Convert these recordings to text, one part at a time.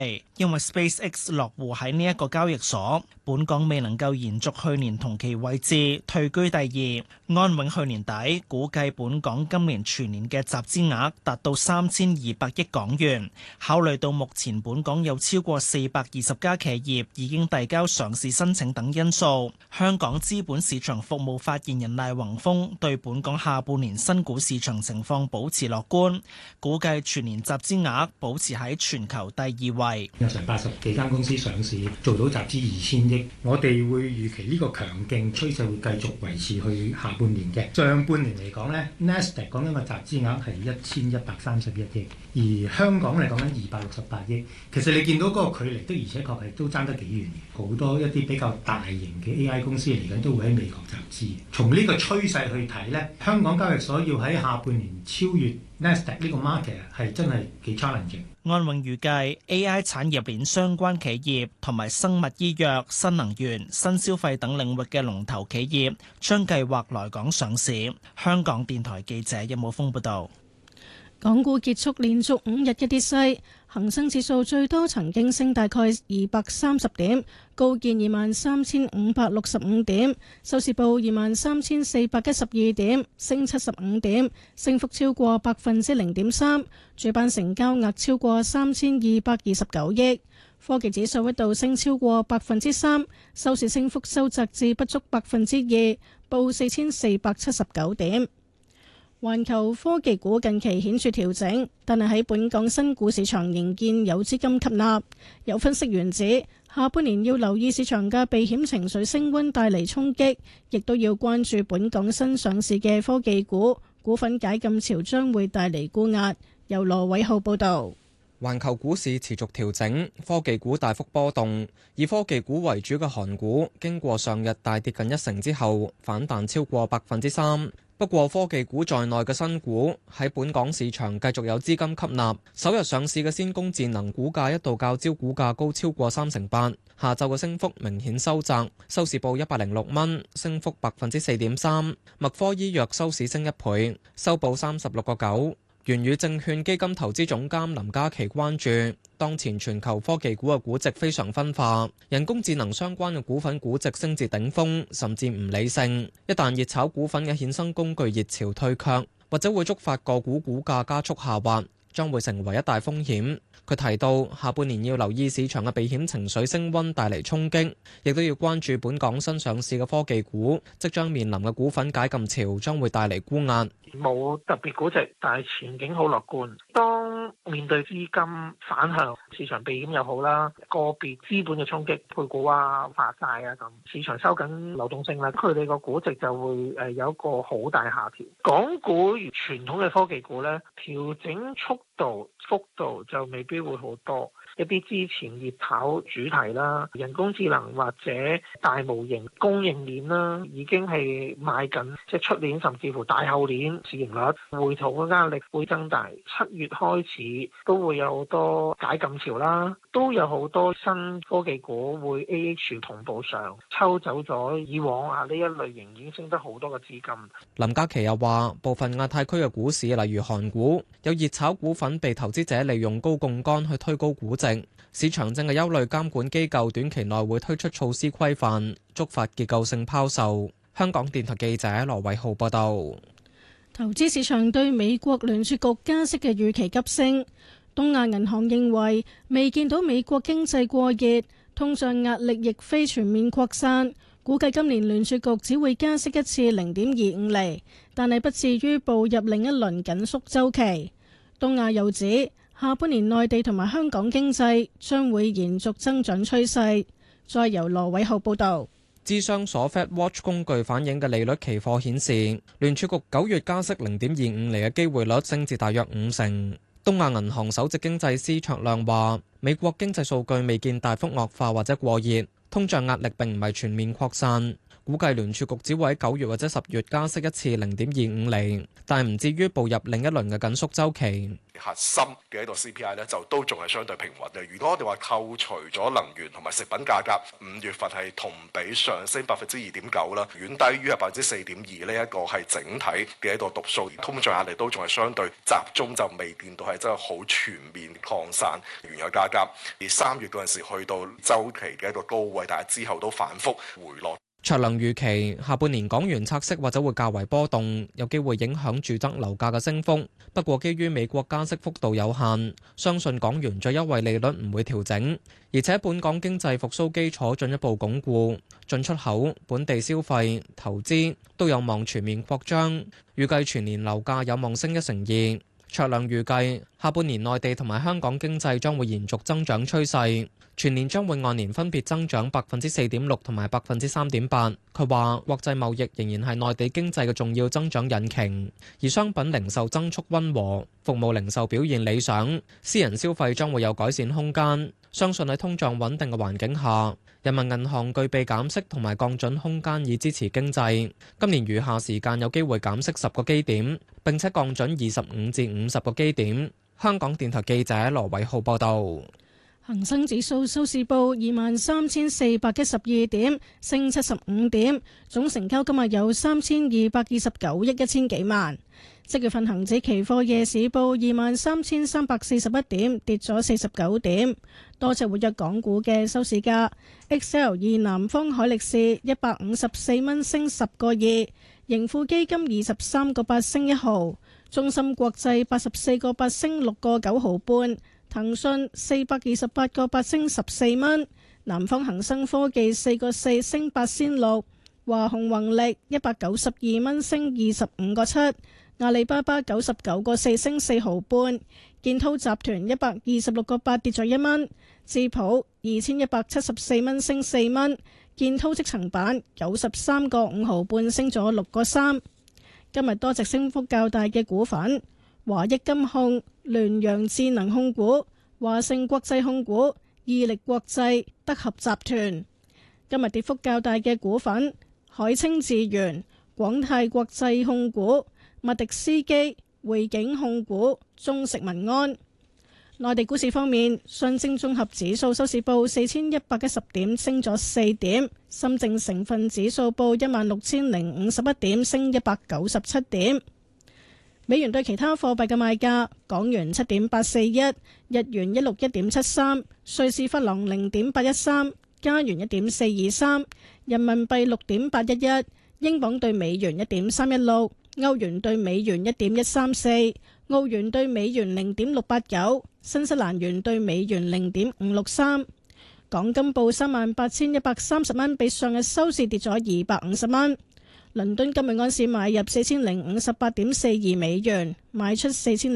因為 SpaceX 落戶喺呢一個交易所，本港未能夠延續去年同期位置，退居第二。安永去年底估計本港今年全年嘅集資額達到3200億港元。考慮到目前本港有超過420家企業已經遞交上市申請等因素，香港資本市場服務發言人賴宏峰對本港下半年新股市場情況保持樂觀，估計全年集資額保持喺全球第二位。 有成80幾間公司上市，做到集資2000億，我哋會預期呢個強勁趨勢會繼續維持去下半年嘅。上半年嚟講呢 Nasdaq 講緊個集資額係1131億，而香港嚟講緊268億。其實你見到嗰個距離的而且確係都爭得幾遠嘅。好多一啲比較大型嘅 AI 公司嚟緊都會喺美國集資。從呢個趨勢去睇呢，香港交易所要喺下半年超越 Nasdaq 呢個 market 係真係幾 challenging。 安永預計 AI 產業鏈相關企業同埋生物醫藥、新能源、新消費等領域嘅龍頭企業將計劃來港上市。香港電台記者任武峰報道。 港股結束連續5日嘅跌勢，恒生指數最多曾經升大概230點，高見23,565點，收市報23,412點，升75點，升幅超過0.3%。主板成交額超過3229億。科技指數一度升超過3%，收市升幅收窄至不足2%，報4479點。環球科技股近期顯著調整，但係喺本港新股市場仍見有資金吸納。有分析員指，下半年要留意市場嘅避險情緒升溫帶嚟衝擊，亦都要關注本港新上市嘅科技股股份解禁潮將會帶嚟沽壓。由羅偉浩報導。 環球股市持續調整，科技股大幅波動，以科技股為主嘅韓股經過上日大跌近1成之後，反彈超過3%。不過科技股在內嘅新股喺本港市場繼續有資金吸納，首日上市嘅先鋒智能股價一度較招股價高超過38%，下晝嘅升幅明顯收窄，收市報106蚊，升幅4.3%。麥科醫藥收市升1倍，收報36.9。元宇證券基金投資總監林嘉琪關注，當前全球科技股嘅估值非常分化，人工智能相關嘅股份估值升至頂峰，甚至唔理性。一旦熱炒股份嘅衍生工具熱潮退卻，或者會觸發個股股價加速下滑，將會成為一大風險。佢提到，下半年要留意市場嘅避險情緒升溫帶嚟衝擊，亦都要關注本港新上市嘅科技股即將面臨嘅股份解禁潮將會帶嚟沽壓。 冇特別估值，但係前景好樂觀。當面對資金反向，市場避險又好啦，個別資本嘅衝擊，配股啊、發債啊咁，市場收緊流動性啦，佢哋個估值就會有一個好大下調。港股如傳統嘅科技股咧，調整速度、幅度就未必會好多。一啲之前熱炒主題啦，人工智能或者大模型供應鏈啦，已經係賣緊，即係出年甚至乎大後年市盈率回吐嘅壓力會增大。7月開始都會有好多解禁潮啦，都有好多新科技股會 AH 同步上，抽走咗以往呢一類型已經升得好多嘅資金。 林嘉琪又話，部分亞太區嘅股市，例如韓股，有熱炒股份被投資者利用高槓桿去推高估值。市場正係憂慮監管機構短期內會推出措施規範，觸發結構性拋售。香港電台記者羅偉浩報道。 投資市場對美國聯儲局加息嘅預期急升。東亞銀行認為未見到美國經濟過熱，通脹壓力亦非全面擴散，估計今年聯儲局只會加息一次0.25厘，但係不至於步入另一輪緊縮週期。東亞又指，下半年內地同埋香港經濟將會延續增長趨勢。再由羅偉浩報道。 諮商所 FedWatch 工具反映嘅利率期貨顯示，聯儲局9月加息0.25厘嘅機會率升至大約50%。東亞銀行首席經濟師卓亮話，美國經濟數據未見大幅惡化或者過熱，通脹壓力並唔係全面擴散。 估計聯儲局只會喺9月或者10月加息一次0.25厘，但唔至於步入另一輪嘅緊縮週期。 核心嘅一個 CPI 咧，就都仲係相對平穩嘅。如果我哋話扣除咗能源同埋食品價格，5月份係同比上升2.9%啦，遠低於係4.2%呢一個係整體嘅一個讀數。通脹壓力都仲係相對集中，就未見到係真係好全面擴散原油價格。而3月嗰陣時去到週期嘅一個高位，但係之後都反覆回落。 卓亮預期下半年港元拆息或者會較為波動，有機會影響住宅樓價嘅升幅。不過，基於美國加息幅度有限，相信港元最優惠利率唔會調整，而且本港經濟復甦基礎進一步鞏固，進出口、本地消費、投資都有望全面擴張。預計全年樓價有望升1成2。卓亮預計下半年內地同埋香港經濟將會延續增長趨勢。全年將會按年分別增長4.6%同埋3.8%。佢話國際貿易仍然係內地經濟嘅重要增長引擎，而商品零售增速溫和，服務零售表現理想，私人消費將會有改善空間。相信喺通脹穩定嘅環境下，人民銀行具備減息同埋降準空間以支持經濟。今年餘下時間有機會減息10個基點，並且降準25至50個基點。香港電台記者羅偉浩報道。 恒生指數收市報23,412點，升75點，總成交今日有3229億1000幾萬。即月份恒指期貨夜市報23,341點，跌咗49點。多隻活躍港股嘅收市價，XL2南方海力士154蚊升10個2，盈富基金23個8升1毫，中芯國際84個8升6個9毫半。騰訊428個8升14蚊，南方恒生科技4個4升8仙6，華虹宏力192蚊升25個7，阿里巴巴99個4升4毫半，建滔集團126個8跌咗1蚊，智普2174蚊升4蚊，建滔積層板93個5毫半升咗6個3。今日多隻升幅較大嘅股份：華益金控、聯陽智能控股、華盛國際控股、易力國際、德合集團。今日跌幅較大嘅股份：海清智源、廣泰國際控股、麥迪斯基、匯景控股、中食民安。內地股市方面，上證綜合指數收市報4110點，升咗4點；深證成分指數報16051點，升197點。美元對其他貨幣嘅賣價：港元7.841，日元161.73，瑞士法郎0.813，加元1.423，人民幣6.811，英鎊對美元1.316，歐元對美元1.134，澳元對美元0.689，新西蘭元對美元0.563。港金報38,130蚊，比上日收市跌咗250蚊。倫敦今日安市買入4058.42美元，賣出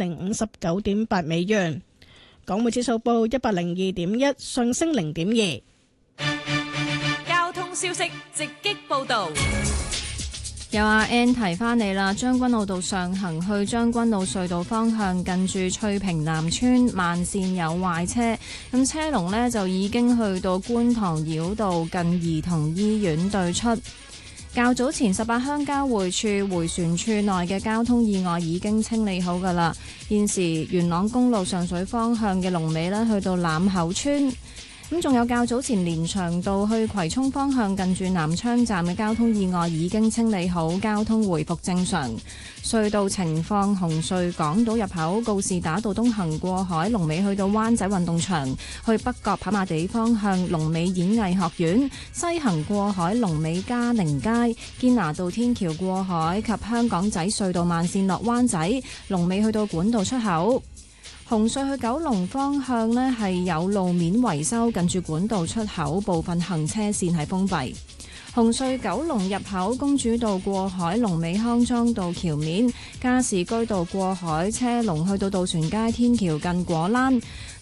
4059.8美元。港匯指數報102.1，上升0.2。 交通消息直擊報道。 有阿 Ann 提翻你啦，將軍澳道上行去將軍澳隧道方向，近住翠屏南村慢線有壞車，咁車龍呢就已經去到觀塘繞道近兒童醫院對出。較早前18鄉交匯處迴旋處內嘅交通意外已經清理好㗎喇，現時元朗公路上水方向嘅龍尾呢去到欖口村。咁仲有較早前連翔道去葵涌方向近住南昌站嘅交通意外已經清理好，交通回復正常。隧道情況：紅隧港島入口告士打道東行過海，龍尾去到灣仔運動場；去北角跑馬地方向龍尾演藝學院，西行過海龍尾嘉寧街、堅拿道天橋過海及香港仔隧道慢線落灣仔，龍尾去到管道出口。紅隧去九龍方向呢係有路面維修，近住管道出口部分行車線係封閉。紅隧九龍入口公主道過海，龍尾康莊道橋面，加士居道過海車龍去到渡船街天橋近果欄。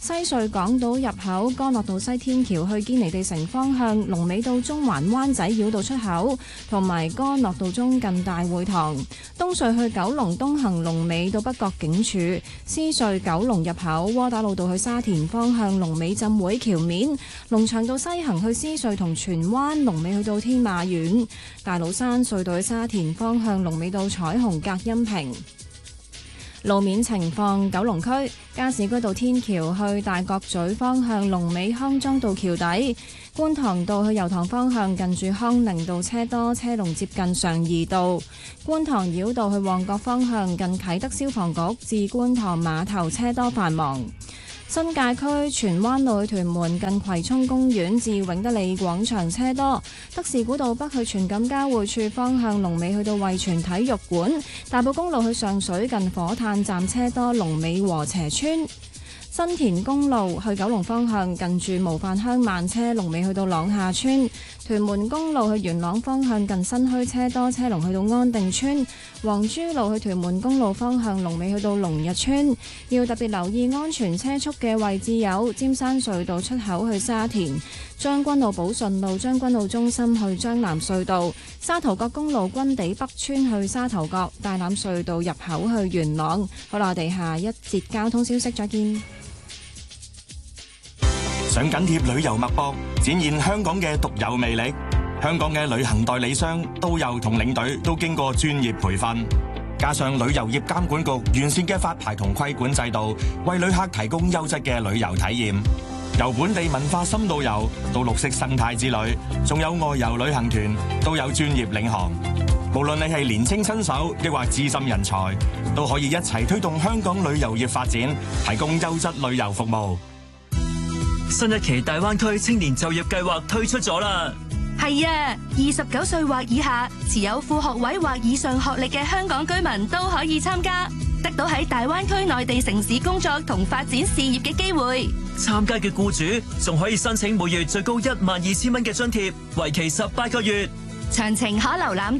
西隧港島入口干諾道西天橋去堅尼地城方向，龍尾到中環灣仔繞道出口，同埋干諾道中近大會堂。東隧去九龍東行龍尾到北角警署，獅隧九龍入口窩打老道去沙田方向龍尾浸會橋面，龍翔道西行去獅隧同荃灣龍尾去到天馬苑，大老山隧道去沙田方向龍尾到彩虹隔音屏。路面情況，九龍區加士居道天橋去大角咀方向龍尾康莊道橋底，觀塘道去油塘方向近住康寧道車多，車龍接近常怡道。觀塘繞道去旺角方向近啟德消防局至觀塘碼頭車多繁忙。新界區荃灣路去屯門近葵涌公園至永德里廣場車多，德士古道北去荃錦交匯處方向龍尾去到惠泉體育館，大埔公路去上水近火炭站車多，龍尾禾輋邨。新田公路去九龍方向近住模範鄉慢車，龍尾去到朗下村。屯門公路去元朗方向近新墟車多，車龍去到安定村。黃珠路去屯門公路方向龍尾去到龍日村。要特別留意安全車速嘅位置有尖山隧道出口去沙田、將軍澳寶順路將軍澳中心去將南隧道、沙頭角公路軍地北村去沙頭角、大欖隧道入口去元朗。好啦，我哋下一節交通消息再見。 想緊貼旅遊脈搏，展現香港嘅獨有魅力。香港嘅旅行代理商、導遊同領隊都經過專業培訓，加上旅遊業監管局完善嘅發牌同規管制度，為旅客提供優質嘅旅遊體驗。由本地文化深度遊到綠色生態之旅，仲有外遊旅行團，都有專業領航。無論你係年青新手，抑或資深人才，都可以一齊推動香港旅遊業發展，提供優質旅遊服務。 新一期大灣區青年就業計劃推出咗啦。 係啊，29歲或以下持有副學位或以上學歷嘅香港居民都可以參加，得到喺大灣區內地城市工作同發展事業嘅機會。 參加嘅僱主仲可以申請每月最高12,000蚊嘅津貼，為期18個月。 詳情可瀏覽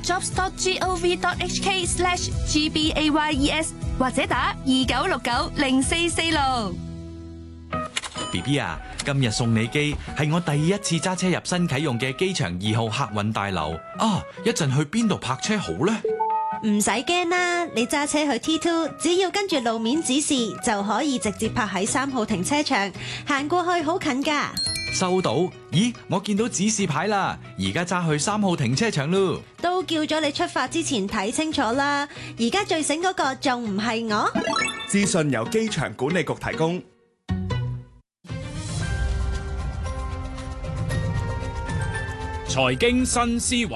jobs.gov.hk/gbayes 或者打29690446。 BB 啊，今日送你機係我第一次揸車入新啟用嘅機場2號客運大樓啊！一陣去邊度泊車好呢？ 唔使驚啦，你揸車去 T2，只要跟住路面指示就可以直接泊喺3號停車場，行過去好近噶。 收到。咦，我見到指示牌啦，而家揸去3號停車場咯。 都叫咗你出發之前睇清楚啦，而家最醒嗰個仲唔係我？ 資訊由機場管理局提供。 財經新思維，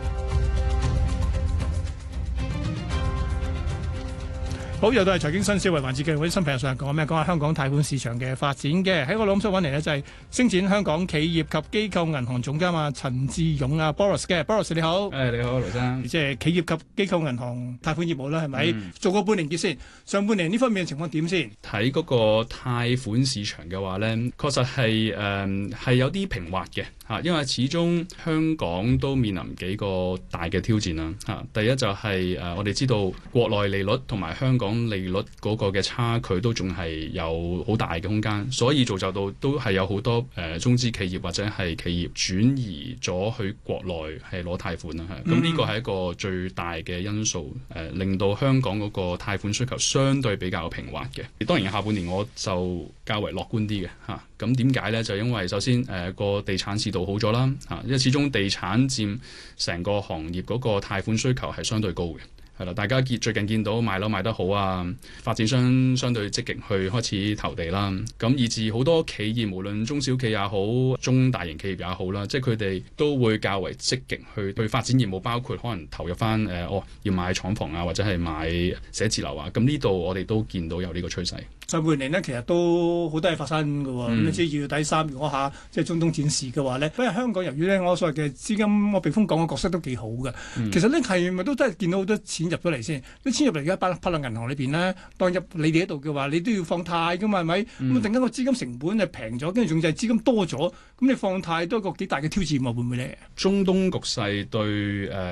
好，又到係財經新思維環節嘅嗰啲新朋友上講咩？講下香港貸款市場嘅發展嘅。喺我錄音室揾嚟呢，就係星展香港企業及機構銀行總監啊陳志勇啊 Boris 嘅 Boris 你好。 你好盧生。 即係企業及機構銀行貸款業務啦，係咪？做過半年結先，上半年呢方面嘅情況點先？ 睇嗰個貸款市場嘅話呢，確實係有啲平滑嘅。因為始終香港都面臨幾個大嘅挑戰啦。第一就係我哋知道國內利率同埋香港利率嗰個嘅差距都仲係有好大嘅空間，所以造就到都係有好多中資企業或者係企業轉移咗去國內係攞貸款啦。咁呢個係一個最大嘅因素，令到香港嗰個貸款需求相對比較平滑嘅。當然下半年我就較為樂觀啲嘅嚇。咁點解呢？就因為首先個地產市道好咗啦，因為始終地產佔成個行業嗰個貸款需求係相對高嘅。係啦，大家最近見到賣樓賣得好啊，發展商相對積極去開始投地啦，咁以至好多企業無論中小企也好，中大型企業也好啦，即係佢哋都會較為積極去發展業務，包括可能投入翻要買廠房啊，或者係買寫字樓啊，咁呢度我哋都見到有呢個趨勢。 上半年呢，其實都好多嘢發生㗎喎。咁你知2月底3月嗰下即係中東戰事嘅話呢，因為香港由於呢我所謂嘅資金我避風港嘅角色都幾好嘅。其實呢係咪都真係見到好多錢入咗嚟先？啲錢入嚟而家擺落銀行裏邊呢，當入你哋嗰度嘅話，你都要放貸㗎嘛，係咪？咁突然間個資金成本係平咗，跟住仲就係資金多咗，咁你放貸都係一個幾大嘅挑戰喎，會唔會呢？ 中東局勢對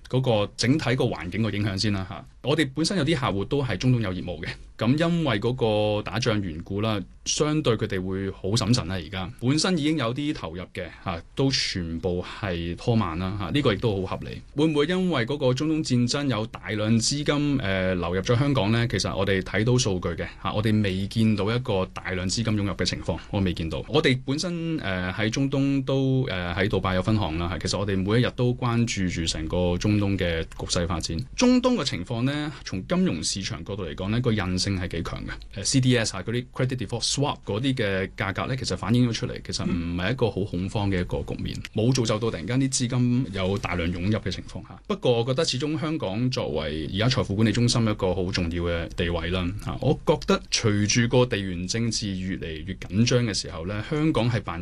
嗰個整體個環境個影響先啦嚇。我哋本身有啲客戶都係中東有業務嘅，咁因為嗰個打仗緣故啦，相對佢哋會好審慎啦。而家本身已經有啲投入嘅嚇，都全部係拖慢啦嚇。呢個亦都好合理。會唔會因為嗰個中東戰爭有大量資金流入咗香港呢？其實我哋睇到數據嘅嚇，我哋未見到一個大量資金湧入嘅情況，我未見到。我哋本身喺中東都喺杜拜有分行啦，其實我哋每一日都關注住成個中東嘅局勢發展。中東嘅情況呢，從金融市場角度嚟講呢，個韌性係幾強嘅。CDS 啊，嗰啲 credit default swap 嗰啲嘅價格呢，其實反映咗出嚟，其實唔係一個好恐慌嘅一個局面，冇造就到突然間啲資金有大量湧入嘅情況下。不過我覺得始終香港作為而家財富管理中心一個好重要嘅地位啦，我覺得隨住個地緣政治越嚟越緊張嘅時候呢，香港係扮